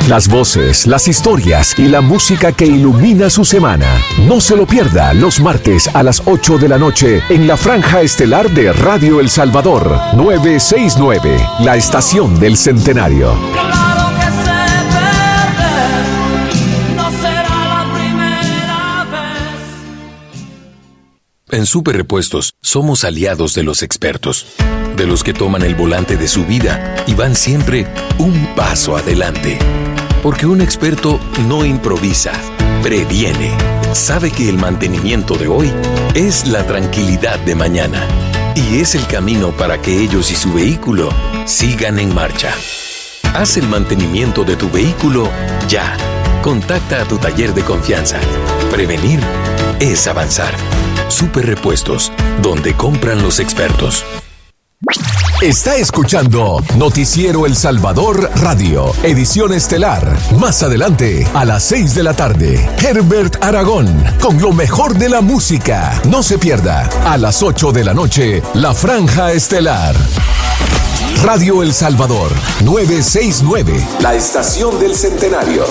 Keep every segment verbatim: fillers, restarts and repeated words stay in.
Las voces, las historias y la música que ilumina su semana. No se lo pierda los martes a las ocho de la noche en la franja estelar de Radio El Salvador, novecientos sesenta y nueve, la estación del centenario. Claro que sé perder, no será la primera vez. En Super Repuestos somos aliados de los expertos, de los que toman el volante de su vida y van siempre un paso adelante. Porque un experto no improvisa, previene. Sabe que el mantenimiento de hoy es la tranquilidad de mañana. Y es el camino para que ellos y su vehículo sigan en marcha. Haz el mantenimiento de tu vehículo ya. Contacta a tu taller de confianza. Prevenir es avanzar. Super Repuestos, donde compran los expertos. Está escuchando Noticiero El Salvador Radio, edición estelar. Más adelante, a las seis de la tarde, Herbert Aragón, con lo mejor de la música. No se pierda, a las ocho de la noche, la franja estelar. Radio El Salvador, novecientos sesenta y nueve, la estación del centenario.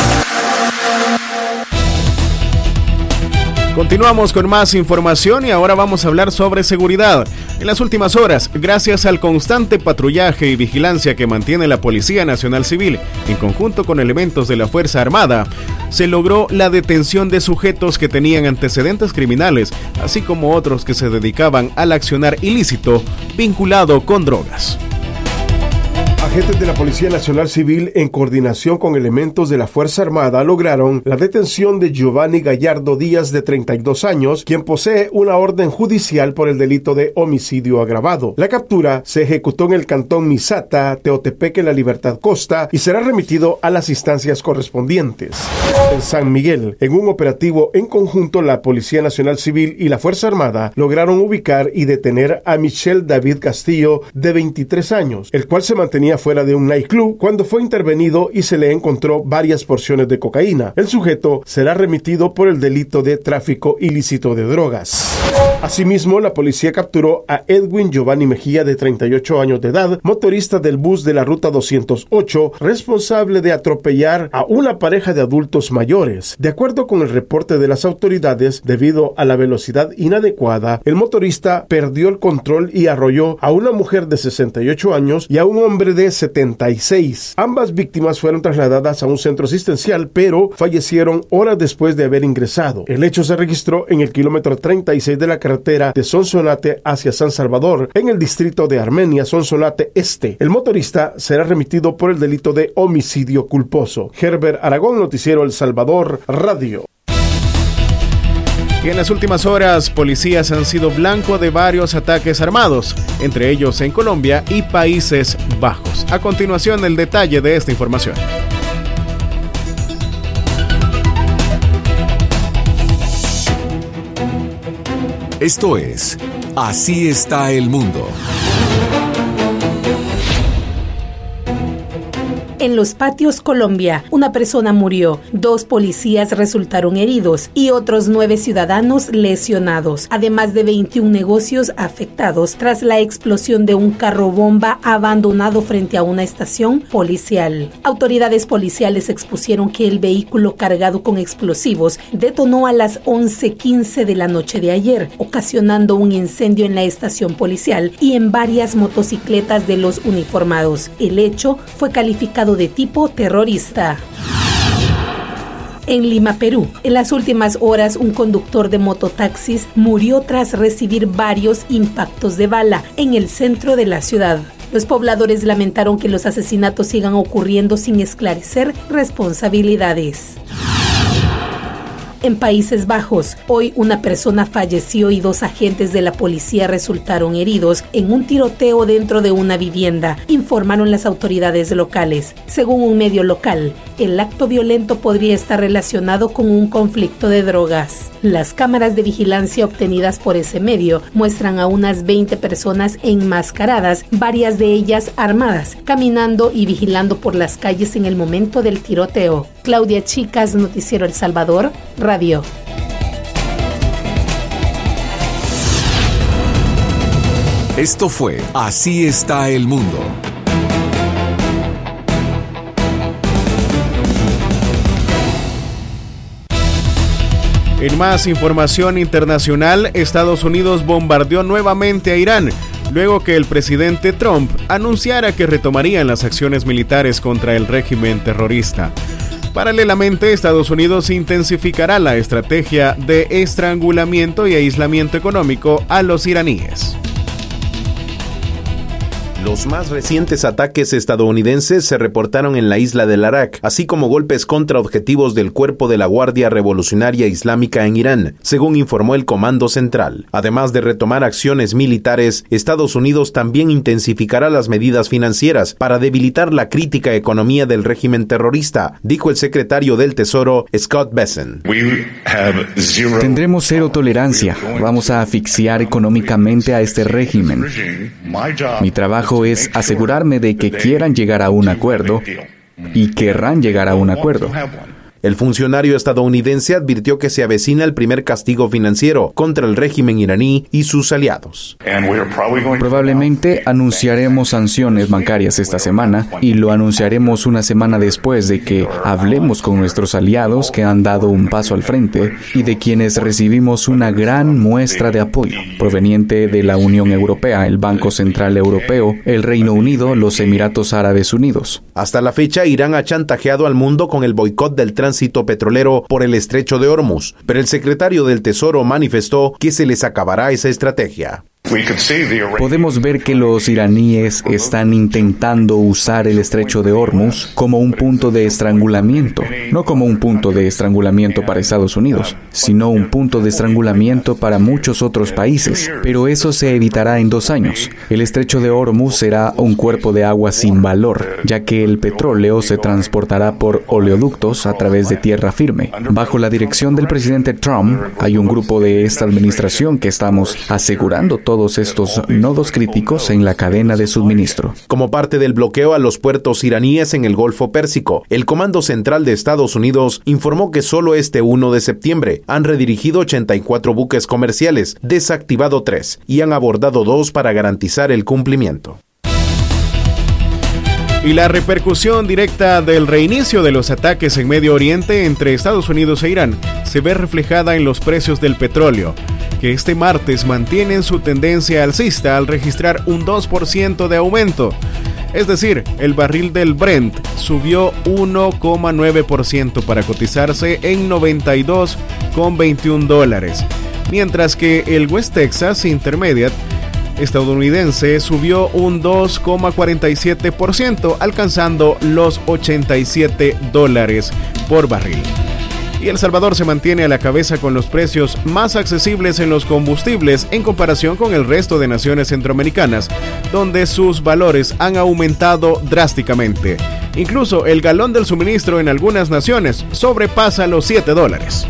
Continuamos con más información y ahora vamos a hablar sobre seguridad. En las últimas horas, gracias al constante patrullaje y vigilancia que mantiene la Policía Nacional Civil, en conjunto con elementos de la Fuerza Armada, se logró la detención de sujetos que tenían antecedentes criminales, así como otros que se dedicaban al accionar ilícito vinculado con drogas. Agentes de la Policía Nacional Civil, en coordinación con elementos de la Fuerza Armada, lograron la detención de Giovanni Gallardo Díaz, de treinta y dos años, quien posee una orden judicial por el delito de homicidio agravado. La captura se ejecutó en el cantón Misata, Teotepeque, La Libertad Costa, y será remitido a las instancias correspondientes. En San Miguel, en un operativo en conjunto, la Policía Nacional Civil y la Fuerza Armada lograron ubicar y detener a Michel David Castillo, de veintitrés años, el cual se mantenía fuera de un nightclub cuando fue intervenido y se le encontró varias porciones de cocaína. El sujeto será remitido por el delito de tráfico ilícito de drogas. Asimismo, la policía capturó a Edwin Giovanni Mejía, de treinta y ocho años de edad, motorista del bus de la ruta doscientos ocho, responsable de atropellar a una pareja de adultos mayores. De acuerdo con el reporte de las autoridades, debido a la velocidad inadecuada, el motorista perdió el control y arrolló a una mujer de sesenta y ocho años y a un hombre de setenta y seis. Ambas víctimas fueron trasladadas a un centro asistencial, pero fallecieron horas después de haber ingresado. El hecho se registró en el kilómetro treinta y seis de la carretera de Sonsonate hacia San Salvador, en el distrito de Armenia, Sonsonate Este. El motorista será remitido por el delito de homicidio culposo. Herbert Aragón, Noticiero El Salvador Radio. Y en las últimas horas, policías han sido blanco de varios ataques armados, entre ellos en Colombia y Países Bajos. A continuación, el detalle de esta información. Esto es Así está el mundo. En Los Patios, Colombia, una persona murió, dos policías resultaron heridos y otros nueve ciudadanos lesionados, además de veintiún negocios afectados tras la explosión de un carro bomba abandonado frente a una estación policial. Autoridades policiales expusieron que el vehículo cargado con explosivos detonó a las once quince de la noche de ayer, ocasionando un incendio en la estación policial y en varias motocicletas de los uniformados. El hecho fue calificado de tipo terrorista. En Lima, Perú, en las últimas horas, un conductor de mototaxis murió tras recibir varios impactos de bala en el centro de la ciudad. Los pobladores lamentaron que los asesinatos sigan ocurriendo sin esclarecer responsabilidades. En Países Bajos, hoy una persona falleció y dos agentes de la policía resultaron heridos en un tiroteo dentro de una vivienda, informaron las autoridades locales. Según un medio local, el acto violento podría estar relacionado con un conflicto de drogas. Las cámaras de vigilancia obtenidas por ese medio muestran a unas veinte personas enmascaradas, varias de ellas armadas, caminando y vigilando por las calles en el momento del tiroteo. Claudia Chicas, Noticiero El Salvador, Radio. Esto fue Así está el mundo. En más información internacional, Estados Unidos bombardeó nuevamente a Irán, luego que el presidente Trump anunciara que retomarían las acciones militares contra el régimen terrorista. Paralelamente, Estados Unidos intensificará la estrategia de estrangulamiento y aislamiento económico a los iraníes. Los más recientes ataques estadounidenses se reportaron en la isla del Arak, así como golpes contra objetivos del Cuerpo de la Guardia Revolucionaria Islámica en Irán, según informó el Comando Central. Además de retomar acciones militares, Estados Unidos también intensificará las medidas financieras para debilitar la crítica economía del régimen terrorista, dijo el secretario del Tesoro, Scott Bessent. Tendremos cero tolerancia. Vamos a asfixiar económicamente a este régimen. Mi trabajo es asegurarme de que quieran llegar a un acuerdo y querrán llegar a un acuerdo. El funcionario estadounidense advirtió que se avecina el primer castigo financiero contra el régimen iraní y sus aliados. Probablemente anunciaremos sanciones bancarias esta semana y lo anunciaremos una semana después de que hablemos con nuestros aliados que han dado un paso al frente y de quienes recibimos una gran muestra de apoyo proveniente de la Unión Europea, el Banco Central Europeo, el Reino Unido, los Emiratos Árabes Unidos. Hasta la fecha, Irán ha chantajeado al mundo con el boicot del tránsito petrolero por el estrecho de Hormuz, pero el secretario del Tesoro manifestó que se les acabará esa estrategia. Podemos ver que los iraníes están intentando usar el estrecho de Hormuz como un punto de estrangulamiento, no como un punto de estrangulamiento para Estados Unidos, sino un punto de estrangulamiento para muchos otros países, pero eso se evitará en dos años. El estrecho de Hormuz será un cuerpo de agua sin valor, ya que el petróleo se transportará por oleoductos a través de tierra firme. Bajo la dirección del presidente Trump, hay un grupo de esta administración que estamos asegurando todo todos estos nodos críticos en la cadena de suministro. Como parte del bloqueo a los puertos iraníes en el Golfo Pérsico, el Comando Central de Estados Unidos informó que solo este primero de septiembre han redirigido ochenta y cuatro buques comerciales, desactivado tres y han abordado dos para garantizar el cumplimiento. Y la repercusión directa del reinicio de los ataques en Medio Oriente entre Estados Unidos e Irán se ve reflejada en los precios del petróleo, que este martes mantienen su tendencia alcista al registrar un dos por ciento de aumento. Es decir, el barril del Brent subió uno coma nueve por ciento para cotizarse en noventa y dos coma veintiuno dólares, mientras que el West Texas Intermediate estadounidense subió un dos coma cuarenta y siete por ciento, alcanzando los ochenta y siete dólares por barril. Y El Salvador se mantiene a la cabeza con los precios más accesibles en los combustibles en comparación con el resto de naciones centroamericanas, donde sus valores han aumentado drásticamente. Incluso el galón del suministro en algunas naciones sobrepasa los siete dólares.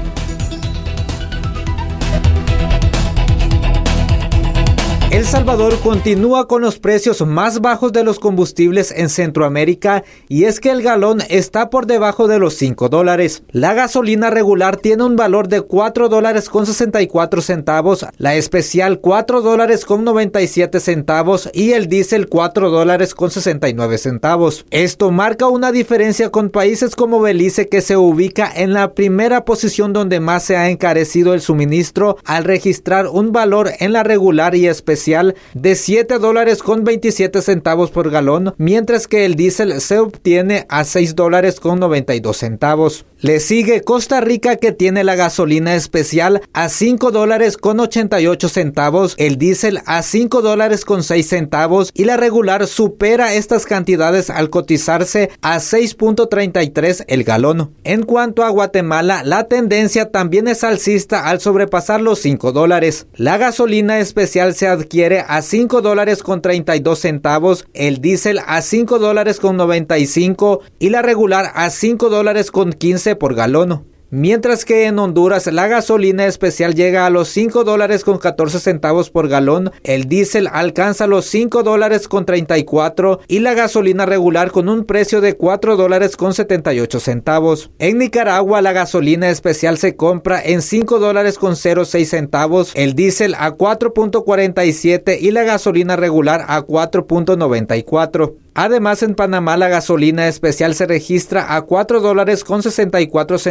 El Salvador continúa con los precios más bajos de los combustibles en Centroamérica y es que el galón está por debajo de los cinco dólares. La gasolina regular tiene un valor de cuatro dólares con sesenta y cuatro centavos, la especial cuatro dólares con noventa y siete centavos y el diésel cuatro dólares con sesenta y nueve centavos. Esto marca una diferencia con países como Belice, que se ubica en la primera posición donde más se ha encarecido el suministro al registrar un valor en la regular y especial de siete dólares con veintisiete centavos por galón, mientras que el diésel se obtiene a seis dólares con noventa y dos centavos. Le sigue Costa Rica, que tiene la gasolina especial a cinco dólares con ochenta y ocho centavos, el diésel a cinco dólares con seis centavos y la regular supera estas cantidades al cotizarse a seis punto treinta y tres el galón. En cuanto a Guatemala, la tendencia también es alcista al sobrepasar los cinco dólares. La gasolina especial se adquiere a cinco dólares con treinta y dos centavos, el diésel a cinco dólares con noventa y cinco y la regular a cinco dólares con quince por galón. Mientras que en Honduras la gasolina especial llega a los cinco dólares con catorce centavos por galón, el diésel alcanza los cinco dólares con treinta y cuatro y la gasolina regular con un precio de cuatro dólares con setenta y ocho centavos. En Nicaragua la gasolina especial se compra en cinco dólares con cero seis centavos, el diésel a cuatro punto cuarenta y siete y la gasolina regular a cuatro punto noventa y cuatro. Además, en Panamá la gasolina especial se registra a cuatro dólares con sesenta y cuatro centavos por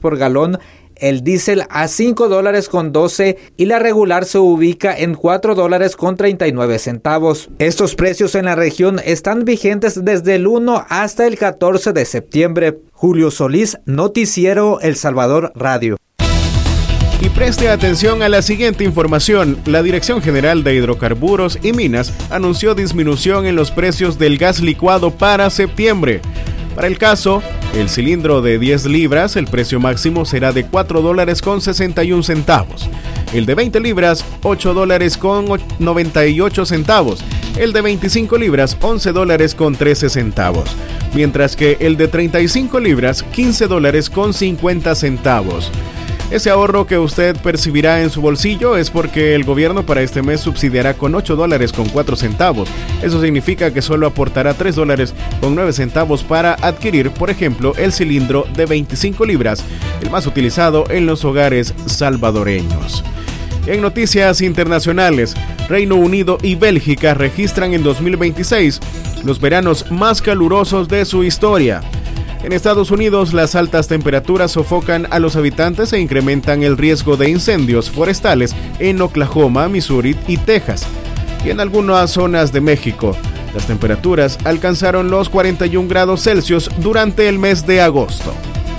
por galón, el diésel a cinco dólares con doce y la regular se ubica en cuatro dólares con treinta y nueve centavos. Estos precios en la región están vigentes desde el uno hasta el catorce de septiembre. Julio Solís, Noticiero El Salvador Radio. Y preste atención a la siguiente información. La Dirección General de Hidrocarburos y Minas anunció disminución en los precios del gas licuado para septiembre. Para el caso, el cilindro de diez libras, el precio máximo será de cuatro dólares con sesenta y un centavos. El de veinte libras, ocho dólares con noventa y ocho centavos. El de veinticinco libras, once dólares con trece centavos. Mientras que el de treinta y cinco libras, quince dólares con cincuenta centavos. Ese ahorro que usted percibirá en su bolsillo es porque el gobierno para este mes subsidiará con ocho dólares con cuatro centavos. Eso significa que solo aportará tres dólares con nueve centavos para adquirir, por ejemplo, el cilindro de veinticinco libras, el más utilizado en los hogares salvadoreños. En noticias internacionales, Reino Unido y Bélgica registran en dos mil veintiséis los veranos más calurosos de su historia. En Estados Unidos, las altas temperaturas sofocan a los habitantes e incrementan el riesgo de incendios forestales en Oklahoma, Missouri y Texas. Y en algunas zonas de México, las temperaturas alcanzaron los cuarenta y un grados Celsius durante el mes de agosto.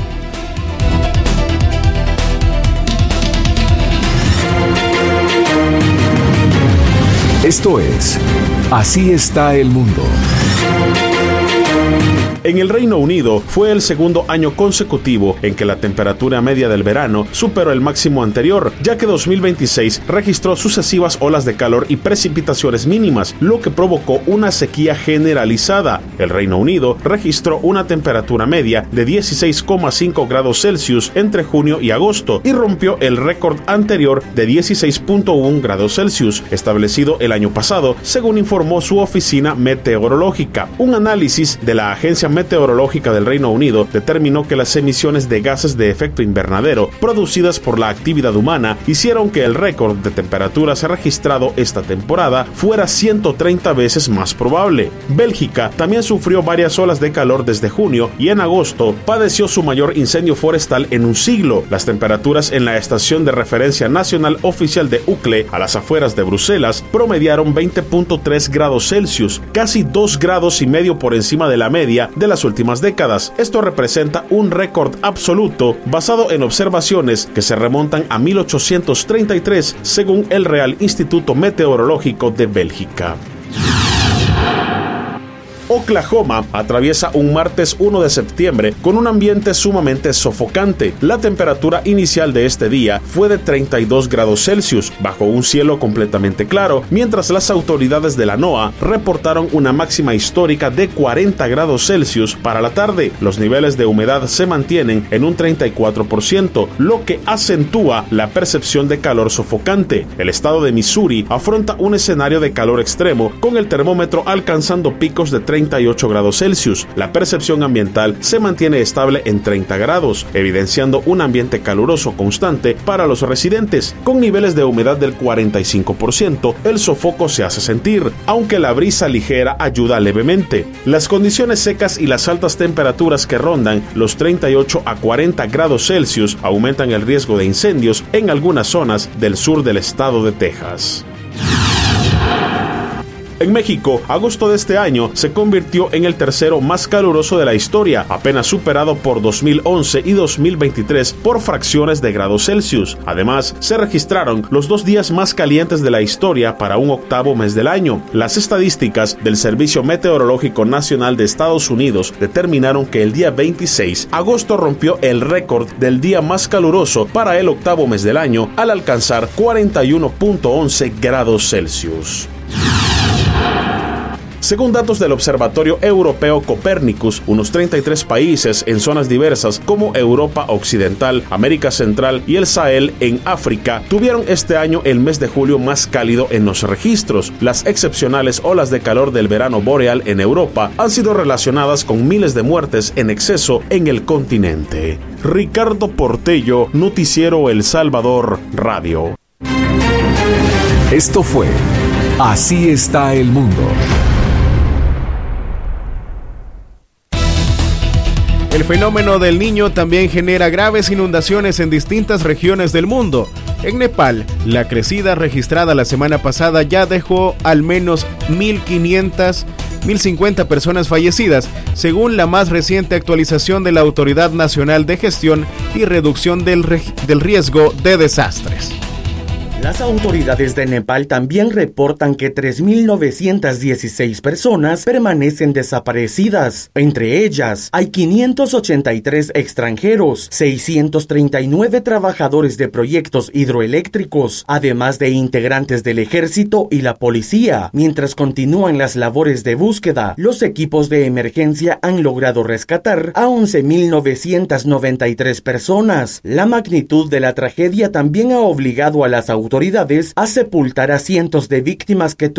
Esto es Así está el mundo. En el Reino Unido fue el segundo año consecutivo en que la temperatura media del verano superó el máximo anterior, ya que dos mil veintiséis registró sucesivas olas de calor y precipitaciones mínimas, lo que provocó una sequía generalizada. El Reino Unido registró una temperatura media de dieciséis coma cinco grados Celsius entre junio y agosto y rompió el récord anterior de dieciséis punto uno grados Celsius, establecido el año pasado, según informó su oficina meteorológica. Un análisis de la agencia meteorológica del Reino Unido determinó que las emisiones de gases de efecto invernadero producidas por la actividad humana hicieron que el récord de temperaturas registrado esta temporada fuera ciento treinta veces más probable. Bélgica también sufrió varias olas de calor desde junio y en agosto padeció su mayor incendio forestal en un siglo. Las temperaturas en la estación de referencia nacional oficial de Uccle, a las afueras de Bruselas, promediaron veinte punto tres grados Celsius, casi dos grados y medio por encima de la media de las últimas décadas. Esto representa un récord absoluto basado en observaciones que se remontan a mil ochocientos treinta y tres, según el Real Instituto Meteorológico de Bélgica. Oklahoma atraviesa un martes uno de septiembre con un ambiente sumamente sofocante. La temperatura inicial de este día fue de treinta y dos grados Celsius, bajo un cielo completamente claro, mientras las autoridades de la NOAA reportaron una máxima histórica de cuarenta grados Celsius para la tarde. Los niveles de humedad se mantienen en un treinta y cuatro por ciento, lo que acentúa la percepción de calor sofocante. El estado de Missouri afronta un escenario de calor extremo, con el termómetro alcanzando picos de treinta y ocho grados Celsius. La percepción ambiental se mantiene estable en treinta grados, evidenciando un ambiente caluroso constante para los residentes. Con niveles de humedad del cuarenta y cinco por ciento, el sofoco se hace sentir, aunque la brisa ligera ayuda levemente. Las condiciones secas y las altas temperaturas que rondan los treinta y ocho a cuarenta grados Celsius aumentan el riesgo de incendios en algunas zonas del sur del estado de Texas. En México, agosto de este año se convirtió en el tercero más caluroso de la historia, apenas superado por dos mil once y dos mil veintitrés por fracciones de grados Celsius. Además, se registraron los dos días más calientes de la historia para un octavo mes del año. Las estadísticas del Servicio Meteorológico Nacional de Estados Unidos determinaron que el día veintiséis, agosto rompió el récord del día más caluroso para el octavo mes del año al alcanzar cuarenta y uno punto once grados Celsius. Según datos del Observatorio Europeo Copernicus, unos treinta y tres países en zonas diversas como Europa Occidental, América Central y el Sahel en África tuvieron este año el mes de julio más cálido en los registros. Las excepcionales olas de calor del verano boreal en Europa han sido relacionadas con miles de muertes en exceso en el continente. Ricardo Portello, Noticiero El Salvador Radio. Esto fue Así está el mundo. El fenómeno del Niño también genera graves inundaciones en distintas regiones del mundo. En Nepal, la crecida registrada la semana pasada ya dejó al menos mil quinientas, mil cincuenta personas fallecidas, según la más reciente actualización de la Autoridad Nacional de Gestión y Reducción del, del Riesgo de Desastres. Las autoridades de Nepal también reportan que tres mil novecientas dieciséis personas permanecen desaparecidas. Entre ellas, hay quinientos ochenta y tres extranjeros, seiscientos treinta y nueve trabajadores de proyectos hidroeléctricos, además de integrantes del ejército y la policía. Mientras continúan las labores de búsqueda, los equipos de emergencia han logrado rescatar a once mil novecientas noventa y tres personas. La magnitud de la tragedia también ha obligado a las autoridades autoridades a sepultar a cientos de víctimas que